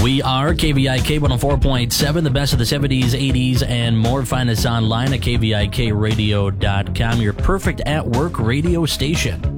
We are KVIK 104.7, the best of the 70s, 80s, and more. Find us online at kvikradio.com, your perfect at-work radio station.